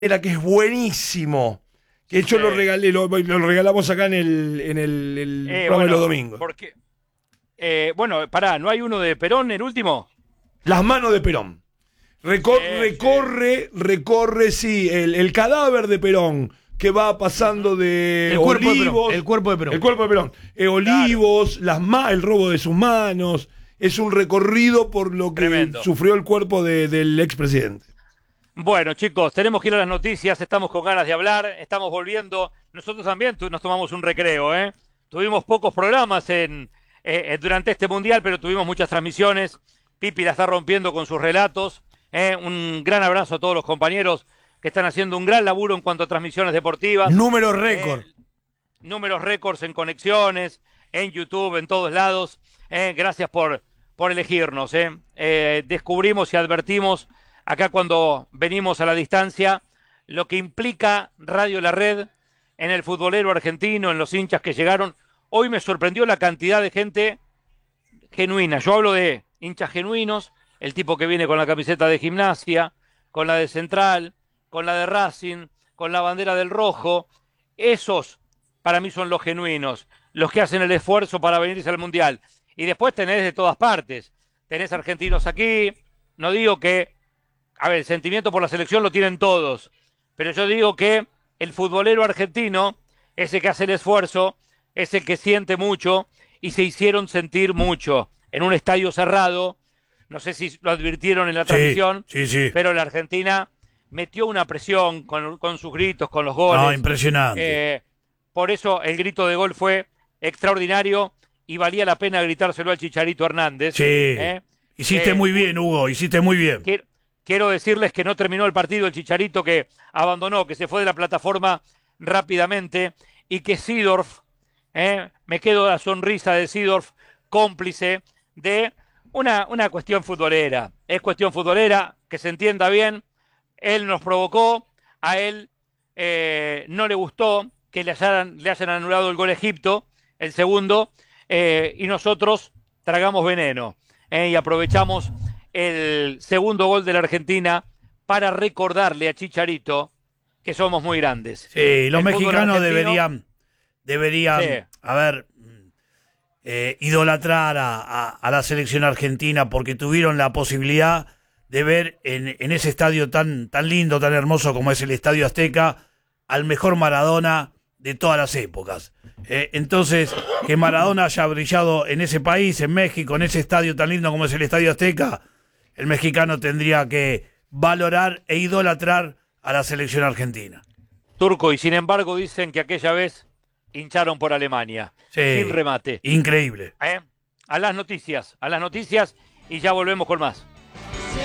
que es buenísimo. Que yo lo regalé, lo regalamos acá en el programa de los domingos. Porque, bueno, pará, ¿no hay uno de Perón, el último? Las manos de Perón. Recorre, sí, el cadáver de Perón, que va pasando de olivos. El cuerpo de Perón. El cuerpo de Perón. Olivos, el robo de sus manos. Es un recorrido por lo que Tremendo. sufrió el cuerpo del expresidente. Bueno, chicos, tenemos que ir a las noticias, estamos con ganas de hablar, estamos volviendo. Nosotros también nos tomamos un recreo, ¿eh? Tuvimos pocos programas durante este mundial, pero tuvimos muchas transmisiones. Pipi la está rompiendo con sus relatos. Un gran abrazo a todos los compañeros que están haciendo un gran laburo en cuanto a transmisiones deportivas. Números récord. Números récords en conexiones, en YouTube, en todos lados. Gracias por elegirnos. Descubrimos y advertimos acá cuando venimos a la distancia lo que implica Radio La Red en el futbolero argentino, en los hinchas que llegaron. Hoy me sorprendió la cantidad de gente genuina. Yo hablo de hinchas genuinos, el tipo que viene con la camiseta de Gimnasia, con la de Central, con la de Racing, con la bandera del Rojo. Esos para mí son los genuinos, los que hacen el esfuerzo para venirse al Mundial. Y después tenés de todas partes. Tenés argentinos aquí. No digo que, a ver, el sentimiento por la selección lo tienen todos, pero yo digo que el futbolero argentino, ese que hace el esfuerzo, ese que siente mucho, y se hicieron sentir mucho en un estadio cerrado. No sé si lo advirtieron en la transmisión, sí. pero la Argentina metió una presión con sus gritos, con los goles. No, impresionante. Por eso el grito de gol fue extraordinario y valía la pena gritárselo al Chicharito Hernández. Sí. Hiciste muy bien, Hugo, hiciste muy bien. Quiero decirles que no terminó el partido el Chicharito, que abandonó, que se fue de la plataforma rápidamente, y que Seedorf, me quedo la sonrisa de Seedorf, cómplice de una cuestión futbolera. Es cuestión futbolera, que se entienda bien. Él nos provocó, a él no le gustó que le hayan anulado el gol a Egipto, el segundo, y nosotros tragamos veneno y aprovechamos el segundo gol de la Argentina para recordarle a Chicharito que somos muy grandes. Sí, los mexicanos argentino, deberían sí, a ver, idolatrar a la selección argentina porque tuvieron la posibilidad de ver en ese estadio tan lindo, tan hermoso como es el Estadio Azteca, al mejor Maradona de todas las épocas. Entonces, que Maradona haya brillado en ese país, en México, en ese estadio tan lindo como es el Estadio Azteca, el mexicano tendría que valorar e idolatrar a la selección argentina. Turco, y sin embargo dicen que aquella vez hincharon por Alemania. Sí, sin remate. Increíble. A las noticias, y ya volvemos con más.